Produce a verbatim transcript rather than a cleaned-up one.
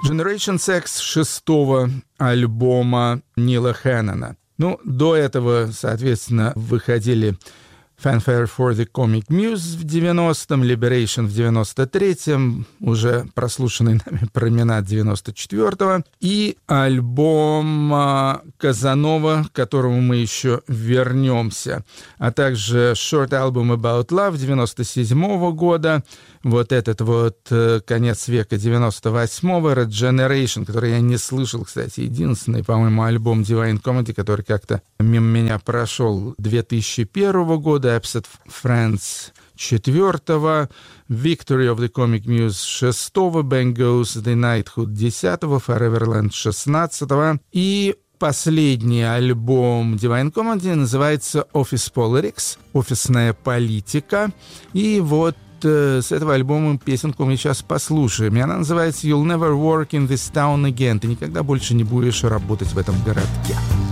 Generation Sex шестого альбома Нила Хэннона. Ну, до этого, соответственно, выходили Fanfare for the Comic Muse в девяностом, Liberation в девяносто третьем, уже прослушанный нами Променад девяносто четвёртого, и альбом Казанова, к которому мы еще вернемся, а также Short Album About Love девяносто седьмого года, вот этот вот конец века девяносто восьмого, Regeneration, который я не слышал, кстати, единственный, по-моему, альбом Divine Comedy, который как-то мимо меня прошел, две тысячи первого года, Absent Friends четвертого, Victory of the Comic Muse шестого, Bang Goes the Knighthood десятого, Foreverland шестнадцатого, и последний альбом Divine Comedy называется Office Politics, офисная политика, и вот с этого альбома песенку мы сейчас послушаем, и она называется You'll Never Work in This Town Again, ты никогда больше не будешь работать в этом городке.